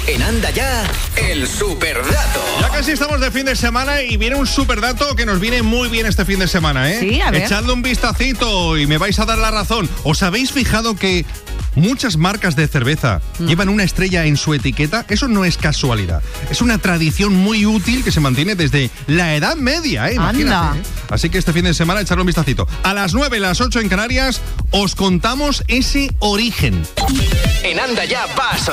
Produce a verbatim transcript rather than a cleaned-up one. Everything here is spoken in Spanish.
En Anda Ya, el superdato. Ya casi estamos de fin de semana y viene un superdato que nos viene muy bien este fin de semana, ¿eh? Sí, a ver. Echadle un vistacito y me vais a dar la razón. ¿Os habéis fijado que muchas marcas de cerveza mm. llevan una estrella en su etiqueta? Eso no es casualidad. Es una tradición muy útil que se mantiene desde la Edad Media, ¿eh? Imagínate, ¿eh? Así que este fin de semana echarle un vistacito. A las nueve, las ocho en Canarias, os contamos ese origen. En Anda Ya va a sonar.